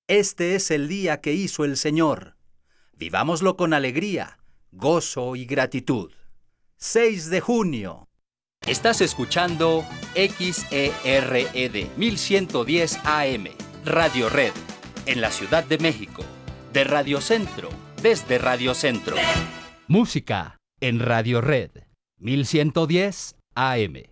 Este es el día que hizo el Señor. Vivámoslo con alegría, gozo y gratitud. 6 de junio. Estás escuchando XERED 1110 AM, Radio Red, en la Ciudad de México. De Radio Centro, desde Radio Centro. Música en Radio Red 1110 AM.